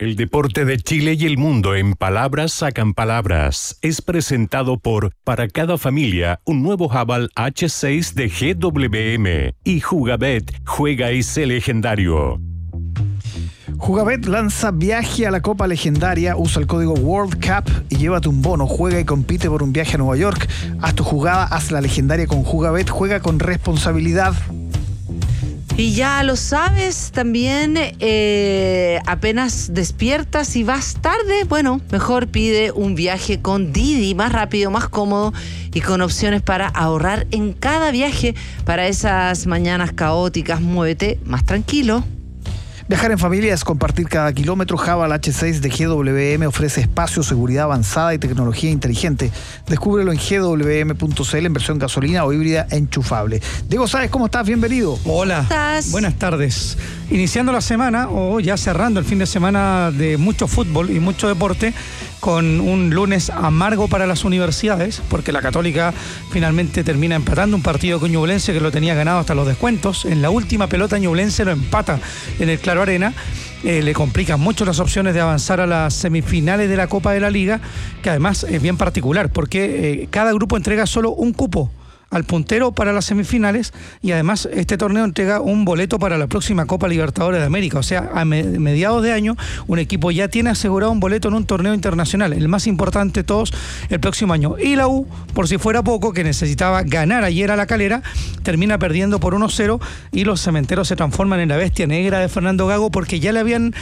El deporte de Chile y el mundo en palabras sacan palabras. Es presentado por Para cada familia, un nuevo Haval H6 de GWM. Y Jugabet, juega ese legendario. Jugabet lanza viaje a la Copa Legendaria, usa el código World Cup y llévate un bono, juega y compite por un viaje a Nueva York. Haz tu jugada, haz la legendaria con Jugabet, juega con responsabilidad. Y ya lo sabes, también apenas despiertas y vas tarde, bueno, mejor pide un viaje con Didi, más rápido, más cómodo y con opciones para ahorrar en cada viaje. Para esas mañanas caóticas, muévete más tranquilo. Viajar en familia es compartir cada kilómetro. Haval H6 de GWM ofrece espacio, seguridad avanzada y tecnología inteligente. Descúbrelo en gwm.cl en versión gasolina o híbrida enchufable. Diego Sáez, ¿cómo estás? Bienvenido. Hola, buenas tardes. Iniciando la semana o ya cerrando el fin de semana de mucho fútbol y mucho deporte, con un lunes amargo para las universidades, porque la Católica finalmente termina empatando un partido con Ñublense que lo tenía ganado hasta los descuentos. En la última pelota Ñublense lo empata en el Claro Arena. Le complican mucho las opciones de avanzar a las semifinales de la Copa de la Liga, que además es bien particular, porque cada grupo entrega solo un cupo al puntero para las semifinales, y además este torneo entrega un boleto para la próxima Copa Libertadores de América. O sea, a mediados de año un equipo ya tiene asegurado un boleto en un torneo internacional, el más importante de todos, el próximo año. Y la U, por si fuera poco, que necesitaba ganar ayer a La Calera, termina perdiendo por 1-0 y los cementeros se transforman en la bestia negra de Fernando Gago, porque ya le habían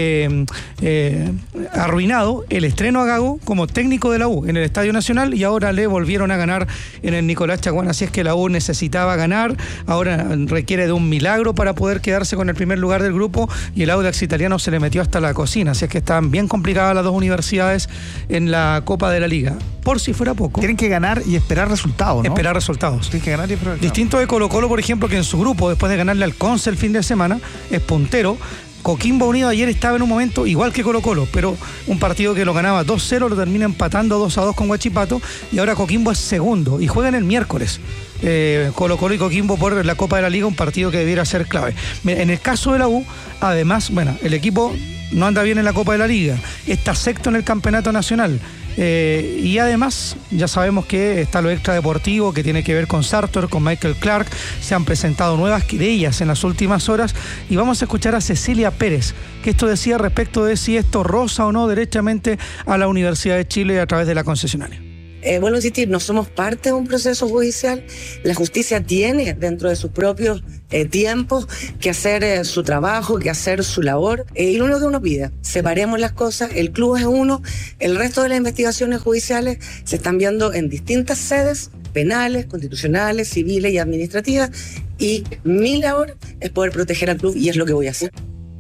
arruinado el estreno a Gago como técnico de la U en el Estadio Nacional, y ahora le volvieron a ganar en el Nicolás Chaguán. Así es que la U necesitaba ganar, ahora requiere de un milagro para poder quedarse con el primer lugar del grupo, y el Audax italiano se le metió hasta la cocina. Así es que están bien complicadas las dos universidades en la Copa de la Liga. Por si fuera poco, tienen que ganar y esperar resultados, ¿no? Esperar resultados. Tienen que ganar y esperar resultados. Distinto de Colo-Colo, por ejemplo, que en su grupo, después de ganarle al Conce el fin de semana, es puntero. Coquimbo Unido ayer estaba en un momento igual que Colo-Colo, pero un partido que lo ganaba 2-0 lo termina empatando 2-2 con Huachipato, y ahora Coquimbo es segundo y juegan el miércoles. Colo-Colo y Coquimbo por la Copa de la Liga, un partido que debiera ser clave. En el caso de la U, además, bueno, el equipo no anda bien en la Copa de la Liga, está sexto en el Campeonato Nacional. Y además ya sabemos que está lo extradeportivo que tiene que ver con Sartor, con Michael Clark. Se han presentado nuevas querellas en las últimas horas, y vamos a escuchar a Cecilia Pérez, que esto decía respecto de si esto roza o no derechamente a la Universidad de Chile a través de la concesionaria. Bueno, insistir, no somos parte de un proceso judicial. La justicia tiene dentro de sus propios tiempos que hacer su trabajo, que hacer su labor. Y lo único que uno pide, separemos las cosas. El club es uno, el resto de las investigaciones judiciales se están viendo en distintas sedes penales, constitucionales, civiles y administrativas, y mi labor es poder proteger al club, y es lo que voy a hacer.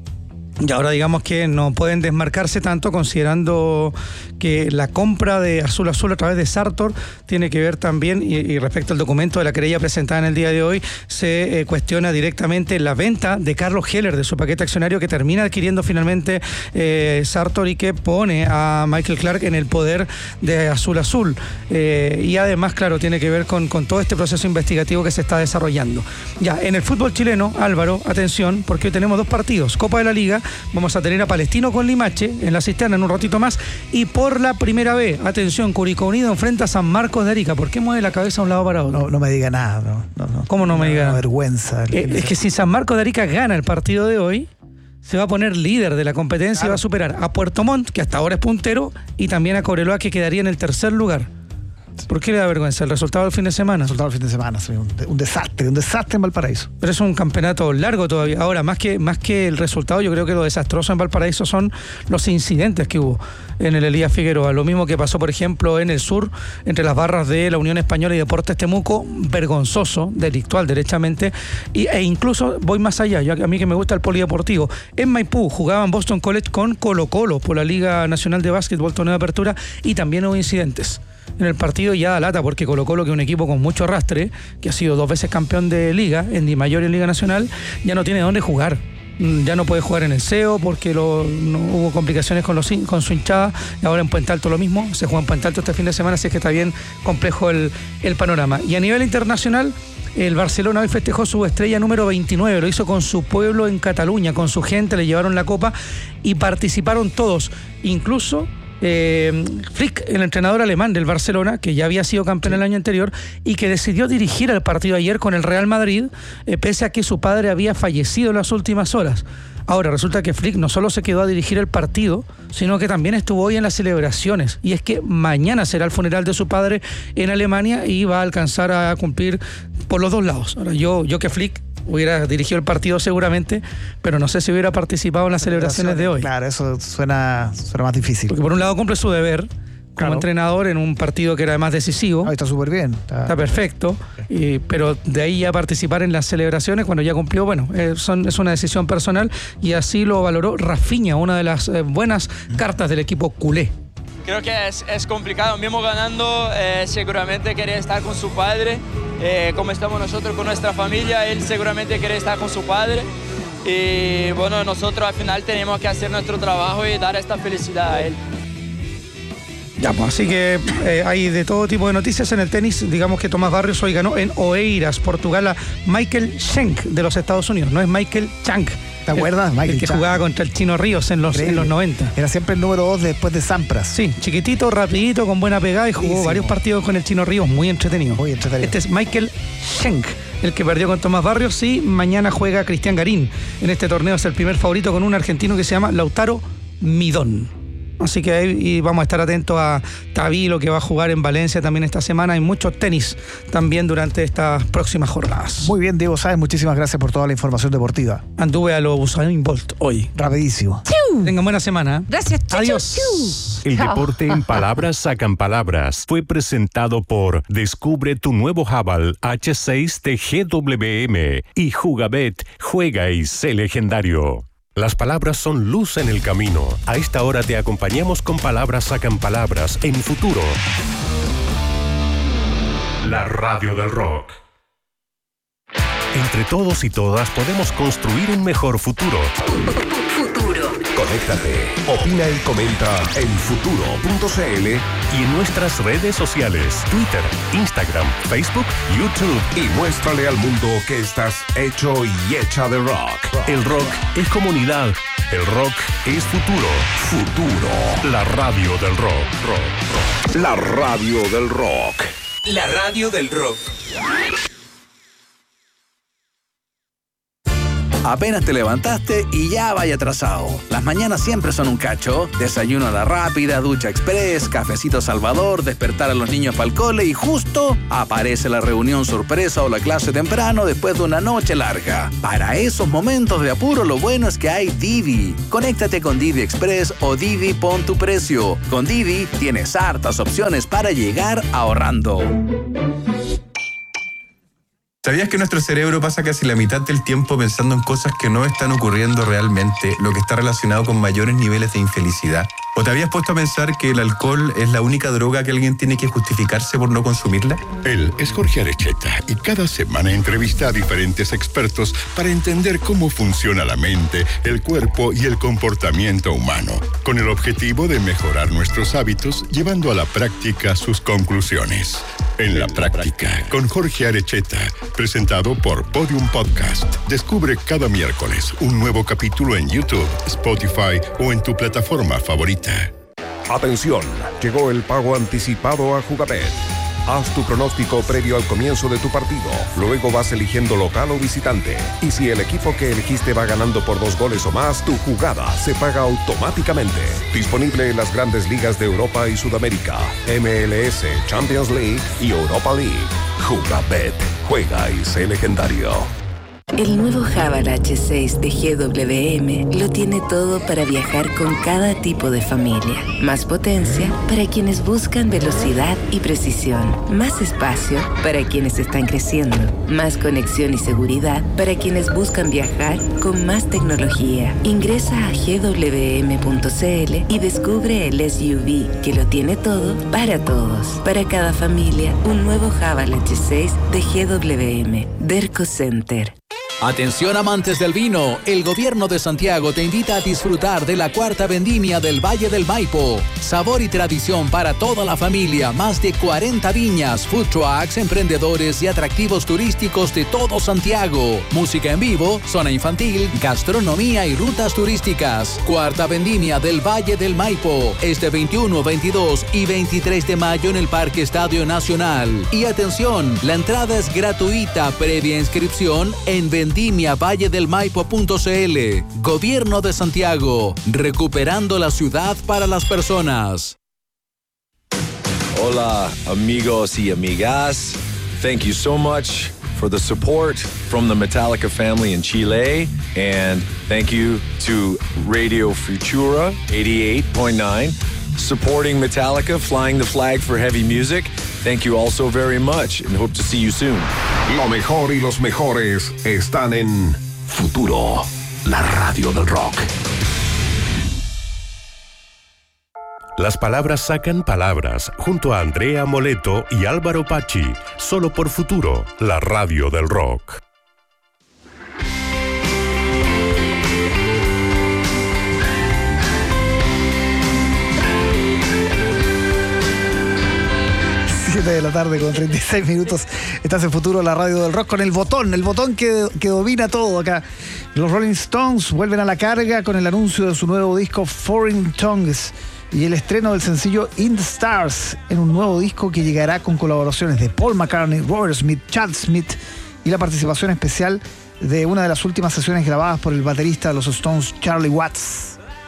Y ahora digamos que no pueden desmarcarse tanto, considerando que la compra de Azul Azul a través de Sartor tiene que ver también, y respecto al documento de la querella presentada en el día de hoy, se cuestiona directamente la venta de Carlos Heller, de su paquete accionario que termina adquiriendo finalmente Sartor, y que pone a Michael Clark en el poder de Azul Azul. Y además, claro, tiene que ver con todo este proceso investigativo que se está desarrollando. Ya, en el fútbol chileno, Álvaro, atención, porque hoy tenemos dos partidos. Copa de la Liga, vamos a tener a Palestino con Limache en la cisterna en un ratito más, y por la primera vez, atención, Curicó Unido enfrenta a San Marcos de Arica. ¿Por qué mueve la cabeza a un lado para otro? No me diga nada. No. ¿Cómo no me diga nada? Vergüenza. Es que si San Marcos de Arica gana el partido de hoy, se va a poner líder de la competencia, claro, y va a superar a Puerto Montt, que hasta ahora es puntero, y también a Cobreloa, que quedaría en el tercer lugar. ¿Por qué le da vergüenza? ¿El resultado del fin de semana? El resultado del fin de semana, sí, un desastre en Valparaíso. Pero es un campeonato largo todavía. Ahora, más que el resultado, yo creo que lo desastroso en Valparaíso son los incidentes que hubo en el Elías Figueroa. Lo mismo que pasó, por ejemplo, en el sur, entre las barras de la Unión Española y Deportes Temuco, vergonzoso, delictual derechamente, e incluso voy más allá, a mí que me gusta el polideportivo. En Maipú jugaban Boston College con Colo-Colo por la Liga Nacional de Básquetbol, torneo de apertura, y también hubo incidentes en el partido. Ya da lata, porque Colo-Colo, que es un equipo con mucho arrastre, que ha sido 2 veces campeón de Liga, en Di Mayor y en Liga Nacional, ya no tiene dónde jugar. Ya no puede jugar en el CEO porque no hubo complicaciones con su hinchada, y ahora en Puente Alto lo mismo, se juega en Puente Alto este fin de semana, así es que está bien complejo el panorama. Y a nivel internacional, El Barcelona hoy festejó su estrella número 29, lo hizo con su pueblo en Cataluña, con su gente, le llevaron la copa y participaron todos, incluso Flick, el entrenador alemán del Barcelona, que ya había sido campeón el año anterior y que decidió dirigir el partido ayer con el Real Madrid, pese a que su padre había fallecido en las últimas horas. Ahora, resulta que Flick no solo se quedó a dirigir el partido, sino que también estuvo hoy en las celebraciones. Y es que mañana será el funeral de su padre en Alemania y va a alcanzar a cumplir por los dos lados. Ahora, yo que Flick hubiera dirigido el partido seguramente, pero no sé si hubiera participado en las celebraciones de hoy. Claro, eso suena más difícil. Porque por un lado cumple su deber como entrenador en un partido que era además decisivo. Está súper bien. Está perfecto. Pero de ahí a participar en las celebraciones cuando ya cumplió, bueno, es una decisión personal y así lo valoró Rafinha, una de las buenas cartas del equipo culé. Creo que es complicado, mismo ganando, seguramente quiere estar con su padre, como estamos nosotros con nuestra familia, él seguramente quiere estar con su padre. Y bueno, nosotros al final tenemos que hacer nuestro trabajo y dar esta felicidad a él. Ya, pues así que hay de todo tipo de noticias en el tenis. Digamos que Tomás Barrios hoy ganó en Oeiras, Portugal, a Michael Schenk de los Estados Unidos. No es Michael Chang. ¿Te acuerdas? El que jugaba contra el Chino Ríos en los 90. Era siempre el número 2 después de Sampras. Sí, chiquitito, rapidito, con buena pegada y jugó varios partidos con el Chino Ríos, muy entretenido. Muy entretenido. Este es Michael Schenk, el que perdió con Tomás Barrios, y mañana juega Cristian Garín. En este torneo es el primer favorito con un argentino que se llama Lautaro Midón. Así que ahí vamos a estar atentos a Tavilo, que va a jugar en Valencia también esta semana. Hay mucho tenis también durante estas próximas jornadas. Muy bien, Diego Sáenz, muchísimas gracias por toda la información deportiva. Anduve a lo Usain Bolt hoy. Rapidísimo. Tengan buena semana. Gracias. Adiós. El deporte en palabras sacan palabras fue presentado por Descubre tu nuevo Haval H6 de GWM y Jugabet, juega y sé legendario. Las palabras son luz en el camino. A esta hora te acompañamos con Palabras sacan palabras en Futuro. La radio del rock. Entre todos y todas podemos construir un mejor futuro. Conéctate, opina y comenta en futuro.cl Y en nuestras redes sociales, Twitter, Instagram, Facebook, YouTube. y muéstrale al mundo que estás hecho y hecha de rock. El rock es comunidad. El rock es futuro. Futuro, La radio del rock. la radio del rock. La radio del rock. Apenas te levantaste y ya vaya atrasado. Las mañanas siempre son un cacho. Desayuno a la rápida, ducha express, cafecito Salvador, despertar a los niños para el cole y justo aparece la reunión sorpresa o la clase temprano después de una noche larga. Para esos momentos de apuro, lo bueno es que hay Didi. Conéctate con Didi Express o Didi Pon tu Precio. Con Didi tienes hartas opciones para llegar ahorrando. ¿Sabías que nuestro cerebro pasa casi la mitad del tiempo pensando en cosas que no están ocurriendo realmente, lo que está relacionado con mayores niveles de infelicidad? ¿O te habías puesto a pensar que el alcohol es la única droga que alguien tiene que justificarse por no consumirla? Él es Jorge Arecheta y cada semana entrevista a diferentes expertos para entender cómo funciona la mente, el cuerpo y el comportamiento humano, con el objetivo de mejorar nuestros hábitos, llevando a la práctica sus conclusiones. En la práctica, con Jorge Arecheta, presentado por Podium Podcast. Descubre cada miércoles un nuevo capítulo en YouTube, Spotify o en tu plataforma favorita. Atención, llegó el pago anticipado a Jugabet. Haz tu pronóstico previo al comienzo de tu partido. Luego vas eligiendo local o visitante. Y si el equipo que elegiste va ganando por 2 goles o más, tu jugada se paga automáticamente. Disponible en las grandes ligas de Europa y Sudamérica, MLS, Champions League y Europa League. Jugabet, juega y sé legendario. El nuevo Haval H6 de GWM lo tiene todo para viajar con cada tipo de familia. Más potencia para quienes buscan velocidad y precisión. Más espacio para quienes están creciendo. Más conexión y seguridad para quienes buscan viajar con más tecnología. Ingresa a gwm.cl y descubre el SUV que lo tiene todo para todos. Para cada familia, un nuevo Haval H6 de GWM. Derco Center. Atención amantes del vino, el gobierno de Santiago te invita a disfrutar de la cuarta vendimia del Valle del Maipo. Sabor y tradición para toda la familia, más de 40 viñas, food trucks, emprendedores y atractivos turísticos de todo Santiago. Música en vivo, zona infantil, gastronomía y rutas turísticas. Cuarta vendimia del Valle del Maipo, este 21, 22 y 23 de mayo en el Parque Estadio Nacional. Y atención, la entrada es gratuita previa inscripción en vendimiavalledelmaipo.cl. Gobierno de Santiago, recuperando la ciudad para las personas. Hola, amigos y amigas. Thank you so much for the support from the Metallica family in Chile. And thank you to Radio Futura 88.9, supporting Metallica, flying the flag for heavy music. Thank you all so very much and hope to see you soon. Lo mejor y los mejores están en Futuro, la radio del rock. Las palabras sacan palabras, junto a Andrea Moleto y Álvaro Pachi, solo por Futuro, la radio del rock. De la tarde con 36 minutos. Estás en Futuro, la radio del rock, con el botón que domina todo acá. Los Rolling Stones vuelven a la carga con el anuncio de su nuevo disco Foreign Tongues y el estreno del sencillo In the Stars, en un nuevo disco que llegará con colaboraciones de Paul McCartney, Robert Smith, Chad Smith y la participación especial de una de las últimas sesiones grabadas por el baterista de los Stones, Charlie Watts.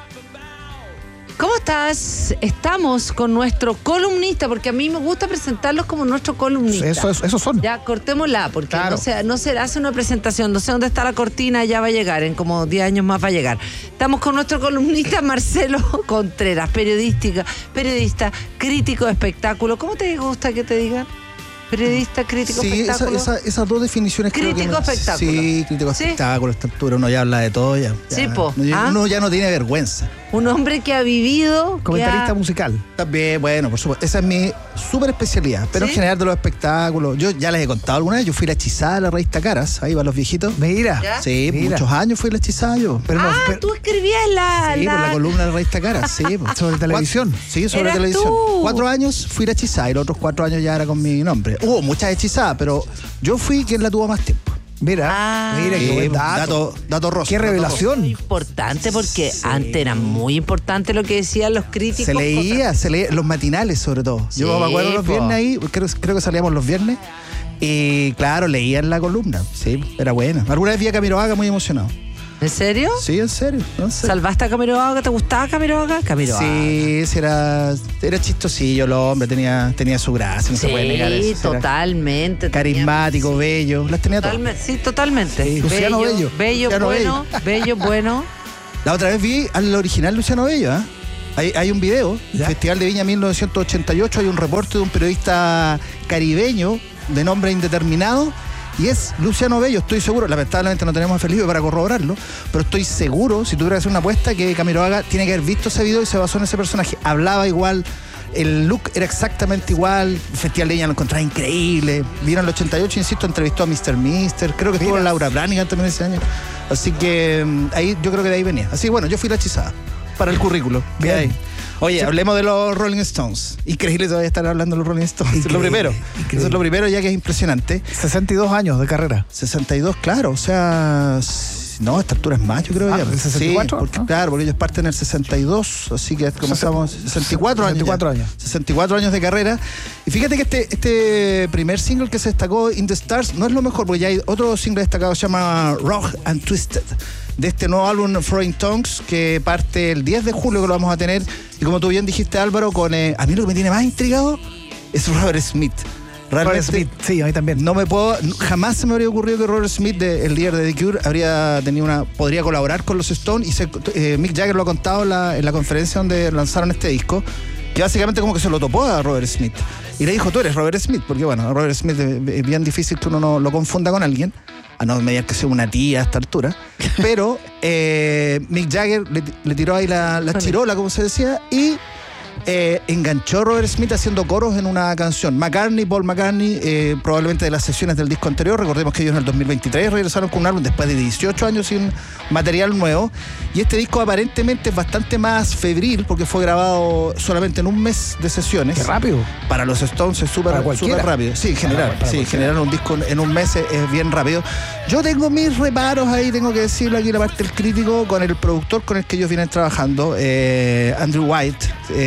¿Cómo estás? Estamos con nuestro columnista, porque a mí me gusta presentarlos como nuestro columnista. Eso son. Ya, cortémosla, porque claro, no se hace una presentación. No sé dónde está la cortina, ya va a llegar, en como 10 años más va a llegar. Estamos con nuestro columnista Marcelo Contreras, periodista, crítico de espectáculo. ¿Cómo te gusta que te digan? Periodista, crítico, espectáculo. Esas dos definiciones crítico, creo que espectáculo. Sí, crítico, espectáculo, a esta altura uno ya habla de todo. Sí, po. Uno ya no tiene vergüenza. Un hombre que ha vivido... Comentarista musical. También, bueno, por supuesto. Esa es mi súper especialidad. Pero en general de los espectáculos, yo ya les he contado alguna vez, yo fui la hechizada de la revista Caras, ahí van los viejitos. Mira. ¿Ya? Sí, muchos años fui la hechizada yo. Tú escribías por la columna de la revista Caras, sí. ¿Sobre televisión? Sí, sobre televisión. Tú. 4 años fui la hechizada y los otros 4 años ya era con mi nombre. Hubo muchas hechizadas, pero yo fui quien la tuvo más tiempo. Mira, qué buen dato. Dato rosa. Qué revelación. Muy importante, porque antes era muy importante lo que decían los críticos. Se leía, los matinales sobre todo. Yo me acuerdo los viernes ahí, creo que salíamos los viernes. Y claro, leían la columna. Sí, era buena. Alguna vez vi a Camiroaga muy emocionado. ¿En serio? Sí, en serio. ¿Salvaste a Camiroaga? ¿Te gustaba Camiroaga? Sí, era chistosillo el hombre, tenía su gracia, no se puede negar eso. Sí, totalmente. Carismático, bello, las tenía todas. Sí, totalmente. Sí, Luciano Bello. Bello, bueno. La otra vez vi al original Luciano Bello, ¿eh? Hay un video, el Festival de Viña 1988, hay un reporte de un periodista caribeño de nombre indeterminado. Y es Luciano Bello, estoy seguro. Lamentablemente no tenemos a Felipe para corroborarlo, pero estoy seguro, si tuviera que hacer una apuesta, que Camiroaga tiene que haber visto ese video y se basó en ese personaje. Hablaba igual, el look era exactamente igual. El Festival de Viña lo encontraba increíble. Vino en el 88, insisto, entrevistó a Mr. Mister. Creo que estuvo Laura Branigan también ese año. Así que ahí yo creo que de ahí venía. Así que bueno, yo fui la hechizada para el currículo. Bien. Oye, hablemos de los Rolling Stones. Increíble todavía estar hablando de los Rolling Stones. Eso es lo primero. Eso es lo primero, ya que es impresionante. 62 años de carrera. 62, claro. O sea, no, a esta altura es más, yo creo. Ya. 64, sí, claro, porque ellos parten en el 62, así que comenzamos 64 años. 64 años de carrera. Y fíjate que este primer single que se destacó, In the Stars, no es lo mejor, porque ya hay otro single destacado que se llama Rough and Twisted, de este nuevo álbum Foreign Tongues, que parte el 10 de julio, que lo vamos a tener. Y como tú bien dijiste, Álvaro, con a mí lo que me tiene más intrigado es Robert Smith. Robert Smith, sí, a mí también. Jamás se me habría ocurrido que Robert Smith, el líder de The Cure, podría colaborar con los Stones. Y Mick Jagger lo ha contado en la conferencia donde lanzaron este disco, que básicamente como que se lo topó a Robert Smith. Y le dijo, tú eres Robert Smith, porque bueno, Robert Smith es bien difícil que uno no lo confunda con alguien, a no mediar que sea una tía a esta altura. Pero Mick Jagger le tiró ahí la chirola, como se decía, y enganchó Robert Smith haciendo coros en una canción. Paul McCartney, probablemente de las sesiones del disco anterior. Recordemos que ellos en el 2023 regresaron con un álbum después de 18 años sin material nuevo. Y este disco aparentemente es bastante más febril porque fue grabado solamente en un mes de sesiones. Qué rápido. Para los Stones es súper rápido. Sí, en general. Generar un disco en un mes es bien rápido. Yo tengo mis reparos ahí, tengo que decirlo aquí la parte del crítico, con el productor con el que ellos vienen trabajando, Andrew White.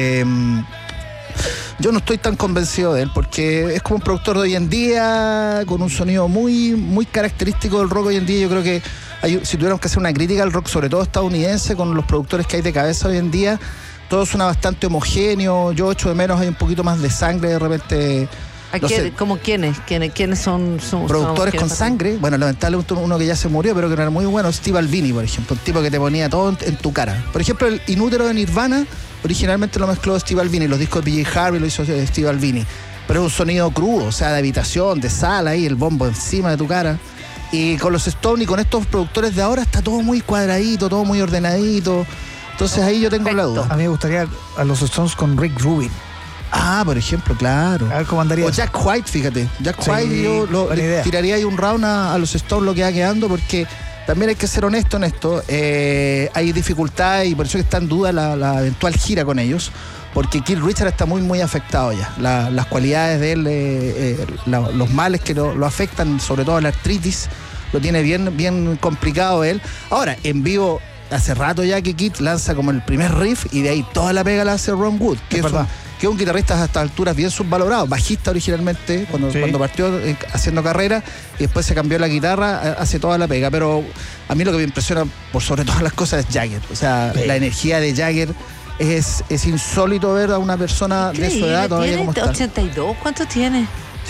Yo no estoy tan convencido de él porque es como un productor de hoy en día con un sonido muy, muy característico del rock hoy en día. Yo creo que si tuviéramos que hacer una crítica al rock, sobre todo estadounidense, con los productores que hay de cabeza hoy en día, todo suena bastante homogéneo. Yo echo de menos, hay un poquito más de sangre de repente. No sé. ¿Cómo quiénes? ¿Quiénes son productores con sangre? Bueno, lamentablemente uno que ya se murió, pero que no era muy bueno, Steve Albini, por ejemplo, un tipo que te ponía todo en tu cara. Por ejemplo, el Inútero de Nirvana originalmente lo mezcló Steve Albini, los discos de PJ Harvey lo hizo Steve Albini, pero es un sonido crudo, o sea, de habitación, de sala ahí, el bombo encima de tu cara. Y con los Stones y con estos productores de ahora está todo muy cuadradito, todo muy ordenadito. Entonces ahí yo tengo la duda. A mí me gustaría a los Stones con Rick Rubin. Por ejemplo, claro. A ver cómo andaría. O Jack White, fíjate. Jack White, yo le tiraría ahí un round a los Stones lo que va quedando, porque también hay que ser honesto en esto. Hay dificultades y por eso que está en duda la eventual gira con ellos, porque Keith Richards está muy, muy afectado ya. Las cualidades de él, los males que lo afectan, sobre todo la artritis, lo tiene bien, bien complicado él. Ahora, en vivo, hace rato ya que Keith lanza como el primer riff y de ahí toda la pega la hace Ron Wood, que es un guitarrista a estas alturas bien subvalorado, bajista originalmente, cuando partió haciendo carrera, y después se cambió la guitarra, hace toda la pega. Pero a mí lo que me impresiona por sobre todas las cosas es Jagger. O sea, la energía de Jagger es insólito ver a una persona de su edad todavía como está. 82, ¿cuánto tiene?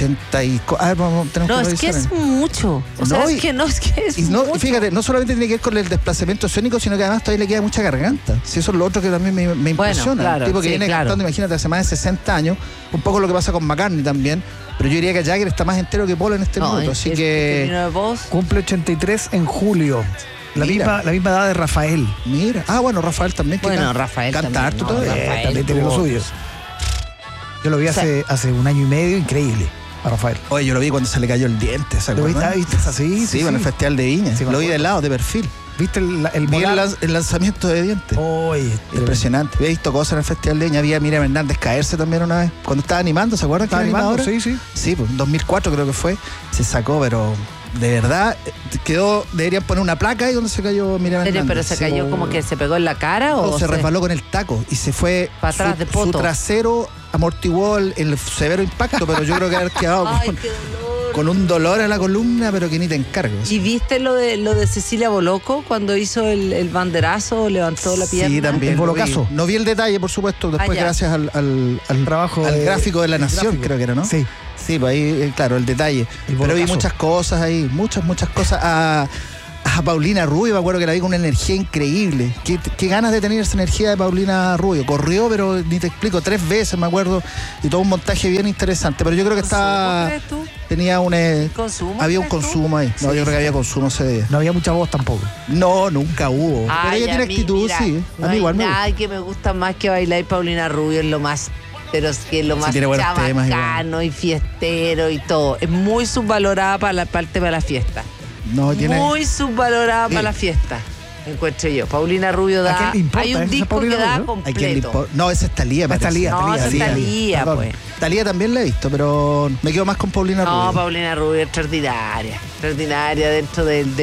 84. No, es que es mucho. O sea, es que es mucho. Fíjate, no solamente tiene que ver con el desplazamiento escénico, sino que además todavía le queda mucha garganta. Si eso es lo otro que también me impresiona. Claro, un tipo que viene cantando, imagínate, hace más de 60 años, un poco lo que pasa con McCartney también, pero yo diría que Jagger está más entero que Paul en este minuto, así que... Cumple 83 en julio. La misma edad de Rafael. Mira. Bueno, Rafael también. Rafael canta harto todavía. También tiene lo suyo. Yo lo vi hace un año y medio, increíble. A Rafael. Oye, yo lo vi cuando se le cayó el diente. ¿Lo viste así? Sí, en el Festival de Viña. Lo vi de lado, de perfil. ¿Viste el lanzamiento de dientes? Impresionante. Había visto cosas en el Festival de Viña. Había a Miriam Hernández caerse también una vez. Cuando estaba animando, ¿se acuerdan? ¿Estaba animando? Sí. Sí, pues en 2004 creo que fue. Se sacó, pero de verdad deberían poner una placa ahí donde se cayó Miriam Hernández. ¿Pero se cayó como que se pegó en la cara? O se resbaló con el taco y se fue para atrás de poto. Su trasero amortiguó el severo impacto, pero yo creo que haber quedado con un dolor a la columna, pero que ni te encargo. ¿Y viste lo de Cecilia Boloco cuando hizo el banderazo, levantó la pierna? Sí, también. El bolocazo. No vi el detalle, por supuesto, después gracias al trabajo al gráfico de La Nación, creo que era, ¿no? Sí. Sí, pues ahí, claro, el detalle. Pero vi muchas cosas ahí, muchas cosas. A Paulina Rubio, me acuerdo que la vi con una energía increíble. Qué ganas de tener esa energía de Paulina Rubio. Corrió, pero ni te explico, 3 veces, me acuerdo, y todo un montaje bien interesante. Pero yo creo que tenía ¿Consumo? Había un consumo ahí. No, yo creo que había consumo ese día. No había mucha voz tampoco. No, nunca hubo. Pero ella tiene actitud, mira, sí. A mí igual nada que me gusta más que bailar Paulina Rubio, es lo más... Pero es que lo más chabacano y fiestero y todo. Es muy subvalorada para la parte de la fiesta. Muy subvalorada para la fiesta, encuentro yo. Paulina Rubio da... Hay un disco que da completo. No, esa es Thalía. No, esa es Thalía, pues. Thalía también la he visto, pero me quedo más con Paulina Rubio. No, Paulina Rubio es extraordinaria. Extraordinaria dentro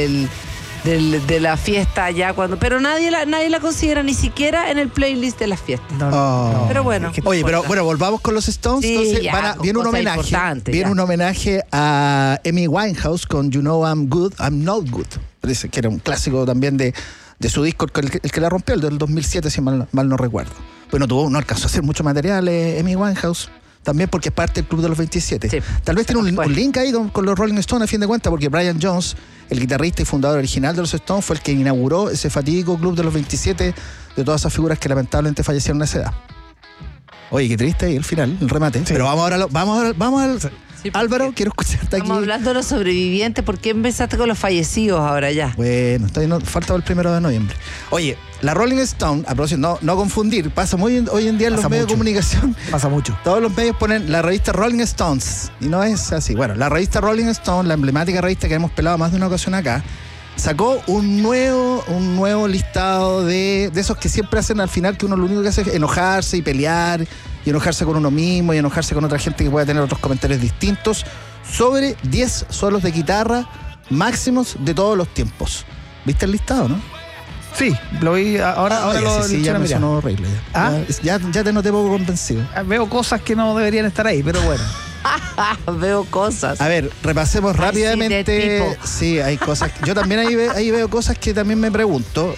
de la fiesta allá pero nadie la considera ni siquiera en el playlist de las fiestas. No. Pero bueno. Oye, pero bueno, volvamos con los Stones. Sí, entonces viene un homenaje. Viene un homenaje a Amy Winehouse con You Know I'm Good, I'm Not Good. Parece que era un clásico también de su disco, el que la rompió, el del 2007, si mal no recuerdo. Bueno, no alcanzó a hacer mucho material Amy Winehouse. También porque es parte del Club de los 27. Sí, tal vez tiene un link ahí con los Rolling Stones a fin de cuentas, porque Brian Jones, el guitarrista y fundador original de los Stones, fue el que inauguró ese fatídico Club de los 27 de todas esas figuras que lamentablemente fallecieron a esa edad. Oye, qué triste ahí el final, el remate. Sí. Pero vamos al Sí, Álvaro, quiero escucharte aquí. Estamos hablando de los sobrevivientes. ¿Por qué empezaste con los fallecidos ahora ya? Bueno, falta el 1 de noviembre. Oye, la Rolling Stone, a propósito, no confundir, pasa muy hoy en día en los medios de comunicación. Pasa mucho. Todos los medios ponen la revista Rolling Stones y no es así. Bueno, la revista Rolling Stone, la emblemática revista que hemos pelado más de una ocasión acá, sacó un nuevo listado de esos que siempre hacen al final, que uno lo único que hace es enojarse y pelear, y enojarse con uno mismo y enojarse con otra gente que pueda tener otros comentarios distintos, sobre 10 solos de guitarra máximos de todos los tiempos. ¿Viste el listado, no? Sí, lo vi ahora ya me sonó horrible. Ya te noté poco convencido. Veo cosas que no deberían estar ahí, pero bueno. Veo cosas. A ver, repasemos rápidamente. Sí, hay cosas. Yo también ahí veo cosas que también me pregunto.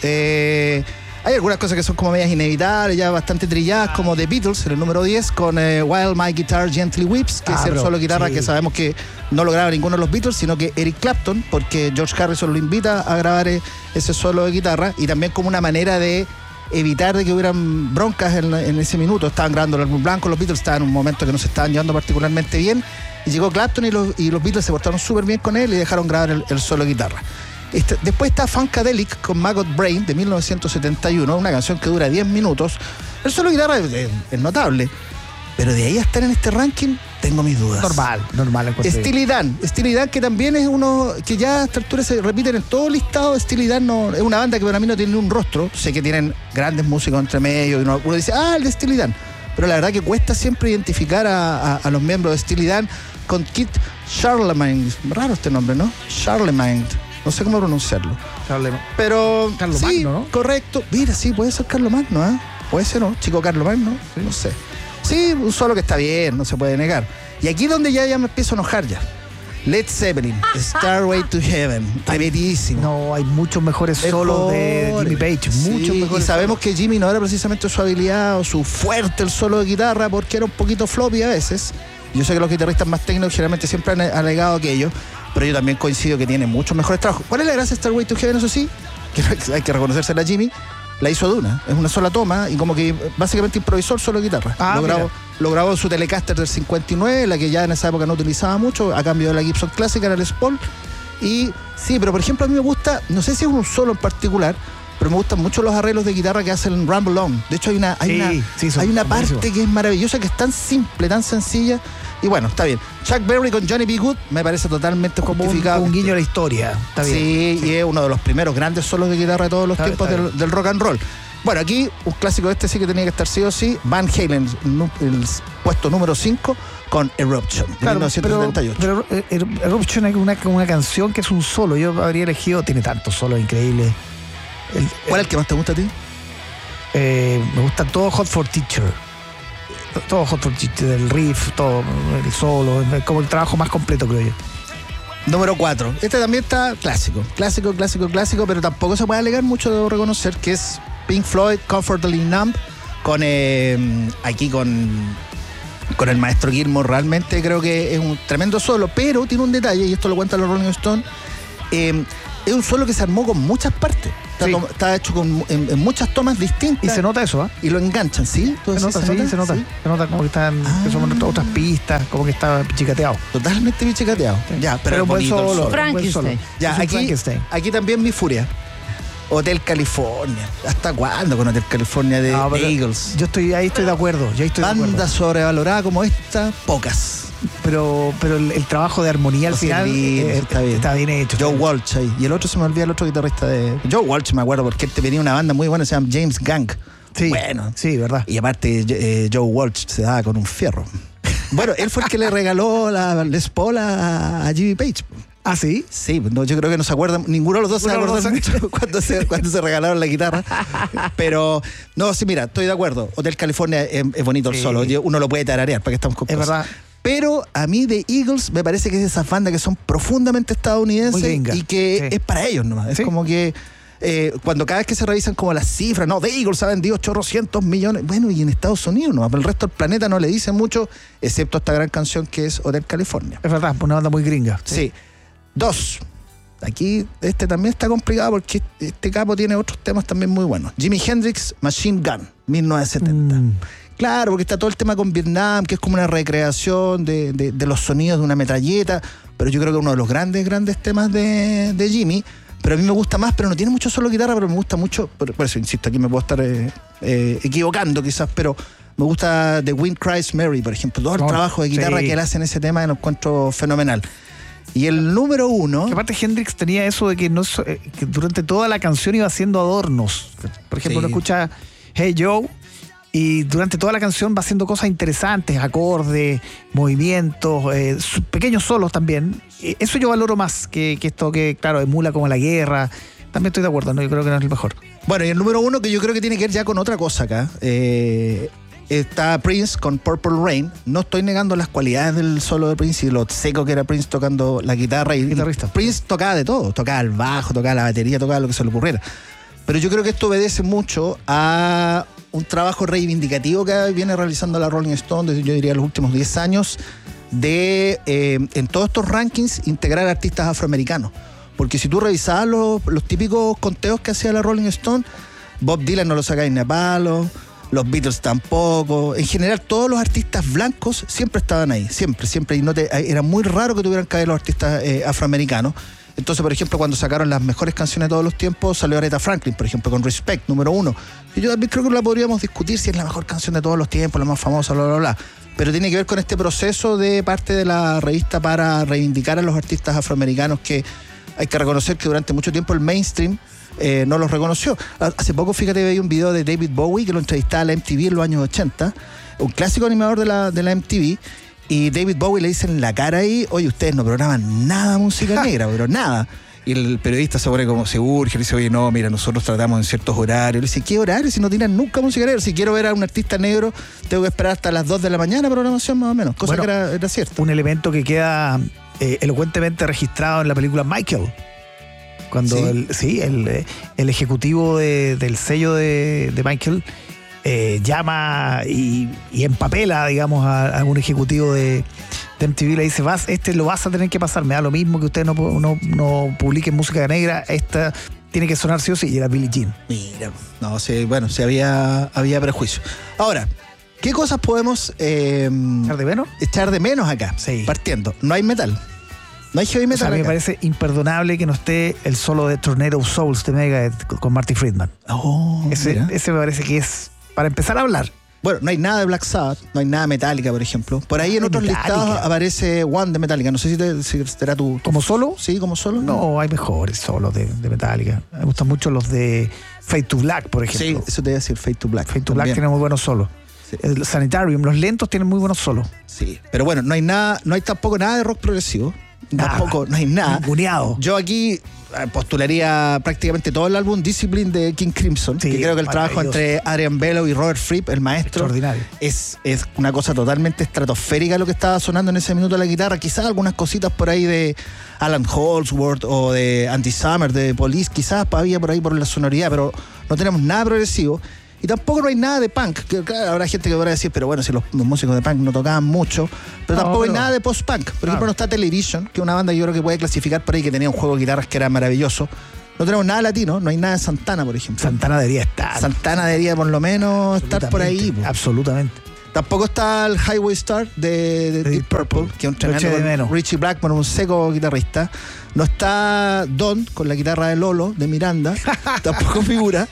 Hay algunas cosas que son como medias inevitables, ya bastante trilladas, como The Beatles, en el número 10, con While My Guitar Gently Weeps, que es el solo guitarra que sabemos que no lo graba ninguno de los Beatles, sino que Eric Clapton, porque George Harrison lo invita a grabar ese solo de guitarra, y también como una manera de evitar de que hubieran broncas en ese minuto. Estaban grabando el álbum blanco, los Beatles estaban en un momento que no se estaban llevando particularmente bien, y llegó Clapton y los Beatles se portaron súper bien con él y dejaron grabar el solo de guitarra. Después está Funkadelic con Maggot Brain de 1971, una canción que dura 10 minutos. El solo de guitarra es notable, pero de ahí a estar en este ranking tengo mis dudas. Normal. Steely Dan, que también es uno que ya a esta altura se repiten en todo listado. Steely Dan es una banda que para mí no tiene un rostro. Sé que tienen grandes músicos entre medio y uno dice, el de Steely Dan. Pero la verdad que cuesta siempre identificar a los miembros de Steely Dan con Keith Charlemagne. Raro este nombre, ¿no? Charlemagne. No sé cómo pronunciarlo. Pero Carlos sí, Magno, ¿no? Correcto. Mira, sí, puede ser Carlos Magno, ¿eh? Puede ser, ¿no? Chico Carlos Magno, sí. No sé. Sí, un solo que está bien, no se puede negar. Y aquí donde ya me empiezo a enojar ya. Led Zeppelin, Starway to Heaven, repetidísimo. No, hay muchos mejores solos de Jimmy Page, muchos mejores. Y sabemos que Jimmy no era precisamente su habilidad o su fuerte el solo de guitarra, porque era un poquito floppy a veces. Yo sé que los guitarristas más técnicos generalmente siempre han alegado aquello, pero yo también coincido que tiene muchos mejores trabajos. ¿Cuál es la gracia de Starway to Heaven? Eso sí, que hay que reconocérsela a Jimmy, la hizo de una. Es una sola toma y como que básicamente improvisó el solo de guitarra. Lo grabó en su Telecaster del 59, la que ya en esa época no utilizaba mucho, a cambio de la Gibson clásica, la Les Paul. Y sí, pero por ejemplo a mí me gusta, no sé si es un solo en particular, pero me gustan mucho los arreglos de guitarra que hacen Rumble On. De hecho hay una parte que es maravillosa, que es tan simple, tan sencilla. Y bueno, está bien. Chuck Berry con Johnny B. Good me parece totalmente justificado. Un guiño a la historia. Está bien. Sí, y es uno de los primeros grandes solos de guitarra de todos los tiempos del rock and roll. Bueno, aquí un clásico de este sí que tenía que estar sí o sí. Van Halen, el puesto número 5 con Eruption, de 1978. Pero Eruption es una canción que es un solo. Yo habría elegido, tiene tantos solos increíbles. ¿Cuál es el que más te gusta a ti? Me gusta todo Hot for Teacher. Todo Hot for Teacher, el riff, todo, el solo, es como el trabajo más completo, creo yo. Número 4. Este también está clásico, pero tampoco se puede alegar mucho, debo reconocer, que es Pink Floyd, Comfortably Numb, con el maestro Gilmour. Realmente creo que es un tremendo solo, pero tiene un detalle, y esto lo cuentan los Rolling Stones. Es un solo que se armó con muchas partes. Está hecho en muchas tomas distintas. Y se nota eso, ¿eh? Y lo enganchan, ¿sí? Se nota. Se nota como que están, que son otras pistas, como que está pichicateado. Totalmente pichicateado. Sí. Ya, pero bonito solo. Frankenstein. Ya, aquí también mi furia. Hotel California. ¿Hasta cuándo con Hotel California de Eagles? Ahí estoy de acuerdo. Banda sobrevalorada como esta, pocas. Pero el trabajo de armonía al final está bien hecho. Joe Walsh ahí. Y el otro se me olvida, el otro guitarrista de Joe Walsh, me acuerdo, porque él tenía una banda muy buena, se llama James Gang. Sí, bueno, sí, verdad. Y aparte Joe Walsh se daba con un fierro. Bueno, él fue el que le regaló la Les Paul a Jimmy Page. ¿Ah, sí? Sí, no, yo creo que no se acuerdan, ninguno de los dos se acuerdan mucho cuando se regalaron la guitarra. Pero, no, sí, mira, estoy de acuerdo. Hotel California es bonito el solo. Uno lo puede tararear, para que estamos con cosas. Verdad. Pero a mí The Eagles me parece que es de esas bandas que son profundamente estadounidenses y que es para ellos nomás. Es como que cuando cada vez que se revisan como las cifras, no, The Eagles ha vendido 800 millones. Bueno, y en Estados Unidos no, pero el resto del planeta no le dice mucho, excepto esta gran canción que es Hotel California. Es verdad, una banda muy gringa. Sí. 2. Aquí también está complicado porque este capo tiene otros temas también muy buenos. Jimi Hendrix, Machine Gun, 1970. Claro, porque está todo el tema con Vietnam, que es como una recreación de los sonidos de una metralleta, pero yo creo que uno de los grandes temas de Jimi, pero a mí me gusta más, pero no tiene mucho solo guitarra, pero me gusta mucho, por eso insisto, aquí me puedo estar equivocando quizás, pero me gusta The Wind Cries Mary, por ejemplo, todo el trabajo de guitarra que él hace en ese tema lo encuentro fenomenal. Y el número 1... Que aparte Hendrix tenía eso de que durante toda la canción iba haciendo adornos. Por ejemplo, uno escucha Hey Joe y durante toda la canción va haciendo cosas interesantes, acordes, movimientos, pequeños solos también. Eso yo valoro más que esto que, claro, emula como la guerra. También estoy de acuerdo, ¿no? Yo creo que no es el mejor. Bueno, y el número 1 que yo creo que tiene que ver ya con otra cosa acá. Está Prince con Purple Rain. No estoy negando las cualidades del solo de Prince y lo seco que era Prince tocando la guitarra. Y Prince tocaba de todo, tocaba el bajo, tocaba la batería, tocaba lo que se le ocurriera. Pero yo creo que esto obedece mucho a un trabajo reivindicativo que viene realizando la Rolling Stone desde, yo diría, los últimos 10 años de, en todos estos rankings, integrar artistas afroamericanos. Porque si tú revisabas los típicos conteos que hacía la Rolling Stone, Bob Dylan no lo sacaba ni a palo, los Beatles tampoco. En general, todos los artistas blancos siempre estaban ahí, siempre. Y era muy raro que tuvieran que haber los artistas afroamericanos. Entonces, por ejemplo, cuando sacaron las mejores canciones de todos los tiempos, salió Aretha Franklin, por ejemplo, con Respect, número 1. Y yo también creo que la podríamos discutir si es la mejor canción de todos los tiempos, la más famosa, bla, bla, bla. Pero tiene que ver con este proceso de parte de la revista para reivindicar a los artistas afroamericanos que hay que reconocer que durante mucho tiempo el mainstream no los reconoció. Hace poco, fíjate, veía un video de David Bowie que lo entrevistaba a la MTV en los años 80, un clásico animador de la MTV, y David Bowie le dice en la cara ahí: oye, ustedes no programan nada música negra, pero nada. Y el periodista se pone como se urge, le dice: oye, no, mira, nosotros tratamos en ciertos horarios. Le dice: ¿qué horarios? Si no tiran nunca música negra. Si quiero ver a un artista negro, tengo que esperar hasta las 2 de la mañana programación, más o menos. Cosa que era cierto. Un elemento que queda elocuentemente registrado en la película Michael. Cuando el ejecutivo del sello de Michael llama y empapela, digamos, a un ejecutivo de MTV, le dice: lo vas a tener que pasar, me da lo mismo que ustedes no publiquen música negra, esta tiene que sonar sí o sí, y era Billie Jean. Mira, no sé, bueno, había prejuicio. Ahora, ¿qué cosas podemos echar de menos acá? Sí. Partiendo, no hay metal. No hay heavy metal. A mí me parece imperdonable que no esté el solo de Tornado of Souls de Megadeth con Marty Friedman. Ese me parece que es para empezar a hablar. Bueno, no hay nada de Black Sabbath, no hay nada de Metallica, por ejemplo. Por ahí en otros listados aparece One de Metallica. No sé si será tu... ¿Como solo? Sí, como solo. No, hay mejores solos de Metallica. Me gustan mucho los de Fade to Black, por ejemplo. Sí, eso te iba a decir, Fade to Black. Fade to Black tiene muy buenos solos. Sí. El Sanitarium, los lentos tienen muy buenos solos. Sí, pero bueno, no hay tampoco nada de rock progresivo. Tampoco, no hay nada. Ninguneado. Yo aquí postularía prácticamente todo el álbum Discipline de King Crimson, que creo que el trabajo entre Adrian Bellow y Robert Fripp, el maestro, es una cosa totalmente estratosférica lo que estaba sonando en ese minuto de la guitarra. Quizás algunas cositas por ahí de Alan Holdsworth o de Andy Summers de Police, quizás había por ahí por la sonoridad, pero no tenemos nada progresivo. Y tampoco no hay nada de punk, que claro, habrá gente que podrá decir, pero bueno, si los músicos de punk no tocaban mucho, pero tampoco hay nada de post-punk. Por ejemplo, no está Television, que es una banda que yo creo que puede clasificar por ahí, que tenía un juego de guitarras que era maravilloso. No tenemos nada latino, no hay nada de Santana, por ejemplo. Santana debería estar. Santana debería por lo menos estar por ahí. Absolutamente. Tampoco está el Highway Star de Deep Purple, que es un tremendo Richie Blackmore, un seco guitarrista. No está Don con la guitarra de Lolo, de Miranda. Tampoco figura.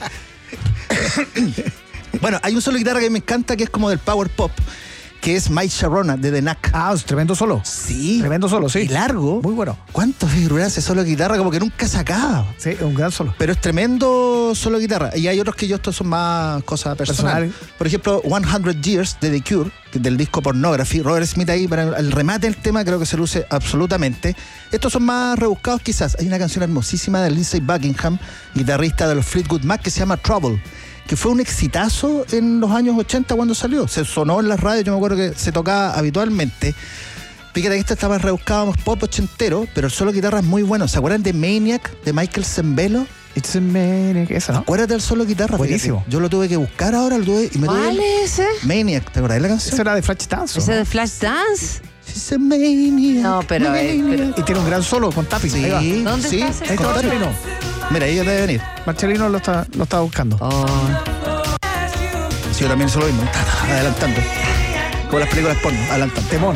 Bueno, hay un solo de guitarra que me encanta, que es como del power pop, que es Mike Sharona de The Knack. Es tremendo solo. Sí. Tremendo solo, sí. Y largo. Muy bueno. ¿Cuánto figura ese solo de guitarra? Como que nunca se acaba. Sí, es un gran solo. Pero es tremendo solo de guitarra. Y hay otros que estos son más cosas personales. Por ejemplo, 100 Years de The Cure, del disco Pornography. Robert Smith ahí para el remate del tema creo que se luce absolutamente. Estos son más rebuscados quizás. Hay una canción hermosísima de Lindsey Buckingham, guitarrista de los Fleetwood Mac, que se llama Trouble, que fue un exitazo en los años 80 cuando salió. Se sonó en las radios, yo me acuerdo que se tocaba habitualmente. Fíjate que esta estaba rebuscado pop ochentero, pero el solo de guitarra es muy bueno. ¿Se acuerdan de Maniac, de Michael Sembello? It's a Maniac, eso, ¿no? Acuérdate del solo de guitarra. Buenísimo. Fíjate. Yo lo tuve que buscar ahora, y me ¿Cuál es ese? Maniac, ¿te acordás de la canción? Eso era de Flashdance. ¿Ese de Flashdance? She's a maniac. No, pero Y tiene un gran solo con Tapping. Sí, Ahí va. ¿Dónde sí, estás? Ahí está con Marcelino. Mira, ella debe venir. Marcelino lo está buscando. Oh, Sí, yo también hice lo mismo. Adelantando. Como las películas porno, adelantando. Temón.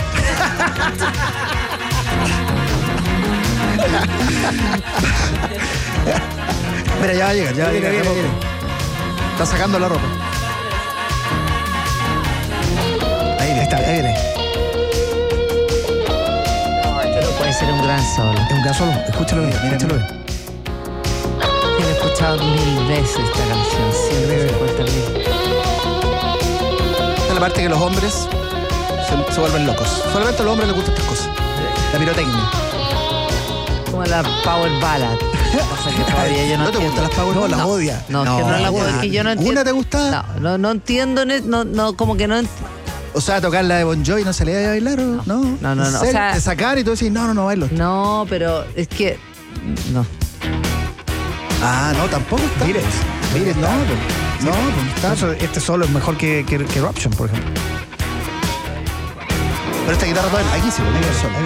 Mira, ya va a llegar, ya va a llegar. Viene. Está sacando la ropa. Ahí viene. no, esto no puede ser un gran solo. Es un gran solo. Escúchalo bien, escúchalo bien. Yo he escuchado 1000 veces esta canción, 150.000. Esta es la parte que los hombres se vuelven locos. Solamente a los hombres les gustan estas cosas. La pirotecnia. Como la Power Ballad. O sea que todavía yo no ¿No te gustan las Power No, Ballad? las odia. No, que no la puedo, que yo no entiendo. ¿Una te gusta? No entiendo, como que no O sea, tocar la de Bon Jovi no se le iba a bailar, ¿o no? No. ¿En serio? O sea, te sacar y tú decís, no bailo. No, pero es que no. Ah, no, tampoco está. Mire, no, pues está. Eso, este solo es mejor que Eruption, por ejemplo. Pero esta guitarra todavía aquí se vuelve solo.